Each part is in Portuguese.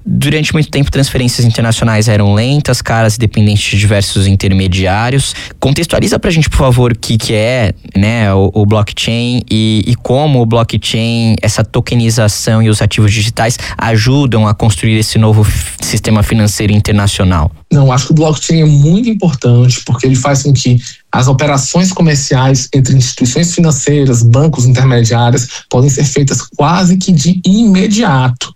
Durante muito tempo, transferências internacionais eram lentas, caras e dependentes de diversos intermediários. Contextualiza pra gente, por favor, o que é, né, o blockchain e como o blockchain, essa tokenização e os ativos digitais ajudam a construir esse novo sistema financeiro internacional. Não, acho que o blockchain é muito importante porque ele faz com que as operações comerciais entre instituições financeiras, bancos intermediários, podem ser feitas quase que de imediato.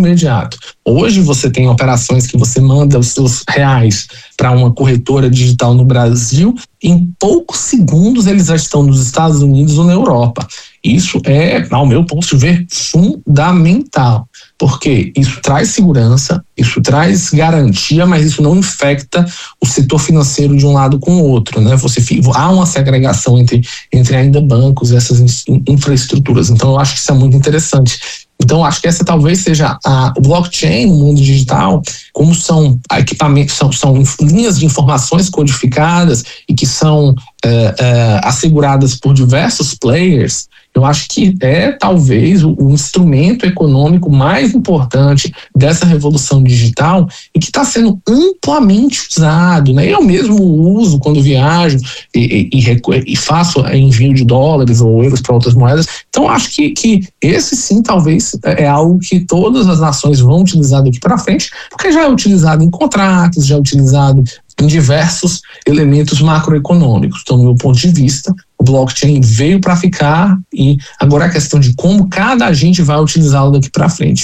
Hoje você tem operações que você manda os seus reais para uma corretora digital no Brasil, em poucos segundos eles já estão nos Estados Unidos ou na Europa. Isso é, ao meu ponto de ver, fundamental, porque isso traz segurança, isso traz garantia, mas isso não infecta o setor financeiro de um lado com o outro, né? Há uma segregação entre ainda bancos e essas infraestruturas. Então, eu acho que isso é muito interessante. Então, acho que essa talvez seja o blockchain no mundo digital, como são equipamentos, são linhas de informações codificadas e que são asseguradas por diversos players. Eu acho que é talvez o instrumento econômico mais importante dessa revolução digital e que está sendo amplamente usado, né? Eu mesmo uso quando viajo e faço envio de dólares ou euros para outras moedas. Então acho que esse sim talvez é algo que todas as nações vão utilizar daqui para frente, porque já é utilizado em contratos, já é utilizado em diversos elementos macroeconômicos. Então, do meu ponto de vista, o blockchain veio para ficar e agora a questão de como cada agente vai utilizá-lo daqui para frente.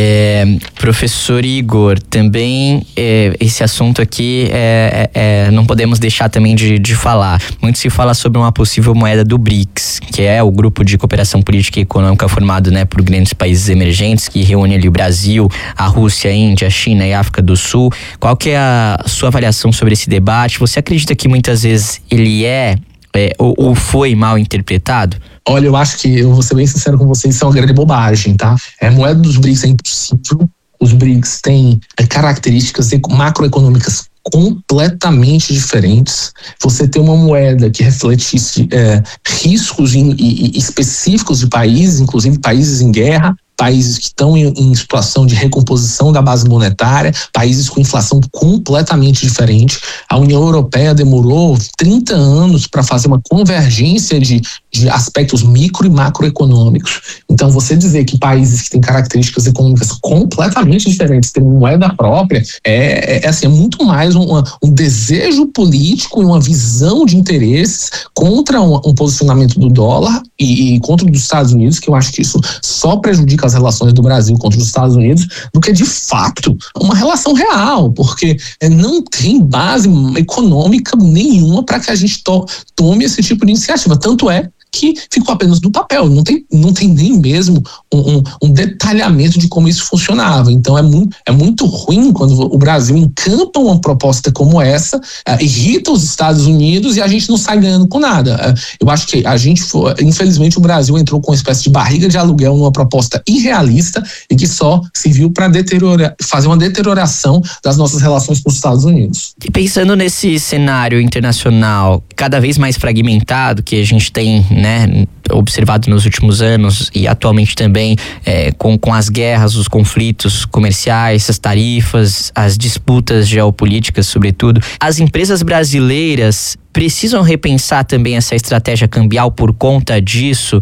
Professor Igor, também esse assunto aqui não podemos deixar também de falar. Muito se fala sobre uma possível moeda do BRICS, que é o grupo de cooperação política e econômica formado, né, por grandes países emergentes, que reúne ali o Brasil, a Rússia, a Índia, a China e a África do Sul. Qual que é a sua avaliação sobre esse debate? Você acredita que muitas vezes ele ou foi mal interpretado? Olha, eu acho que, eu vou ser bem sincero com vocês, isso é uma grande bobagem, tá? A moeda dos BRICS é impossível. Os BRICS têm características macroeconômicas completamente diferentes. Você tem uma moeda que refletisse riscos específicos de países, inclusive países em guerra, países que estão em situação de recomposição da base monetária, países com inflação completamente diferente. A União Europeia demorou 30 anos para fazer uma convergência de aspectos micro e macroeconômicos. Então, você dizer que países que têm características econômicas completamente diferentes têm moeda própria é muito mais um desejo político e uma visão de interesses contra um posicionamento do dólar e contra o dos Estados Unidos, que eu acho que isso só prejudica as relações do Brasil contra os Estados Unidos, do que de fato uma relação real, porque não tem base econômica nenhuma para que a gente tome esse tipo de iniciativa. Tanto é que ficou apenas no papel, não tem nem mesmo um detalhamento de como isso funcionava. Então é muito ruim quando o Brasil encampa uma proposta como essa, irrita os Estados Unidos e a gente não sai ganhando com nada. Eu acho que infelizmente o Brasil entrou com uma espécie de barriga de aluguel numa proposta irrealista e que só serviu para fazer uma deterioração das nossas relações com os Estados Unidos. E pensando nesse cenário internacional cada vez mais fragmentado que a gente tem, né, observado nos últimos anos e atualmente também com as guerras, os conflitos comerciais, as tarifas, as disputas geopolíticas, sobretudo, as empresas brasileiras precisam repensar também essa estratégia cambial por conta disso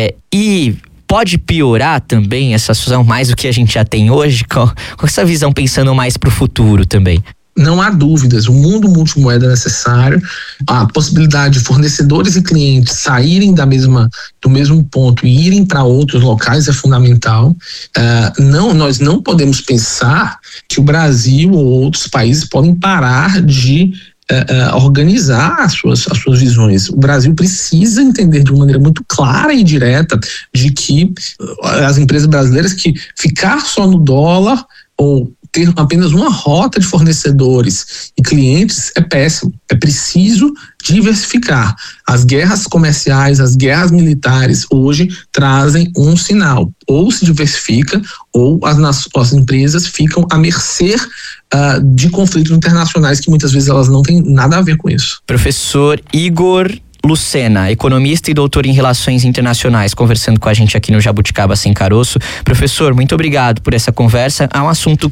e pode piorar também essa situação mais do que a gente já tem hoje, com essa visão pensando mais para o futuro também. Não há dúvidas, o mundo multimoeda é necessário, a possibilidade de fornecedores e clientes saírem do mesmo ponto e irem para outros locais é fundamental. Nós não podemos pensar que o Brasil ou outros países podem parar de organizar as suas visões. O Brasil precisa entender de uma maneira muito clara e direta de que as empresas brasileiras que ficar só no dólar ou ter apenas uma rota de fornecedores e clientes é péssimo. É preciso diversificar. As guerras comerciais, as guerras militares hoje trazem um sinal. Ou se diversifica ou as empresas ficam à mercê de conflitos internacionais que muitas vezes elas não têm nada a ver com isso. Professor Igor Lucena, economista e doutor em Relações Internacionais, conversando com a gente aqui no Jabuticaba Sem Caroço. Professor, muito obrigado por essa conversa. É um assunto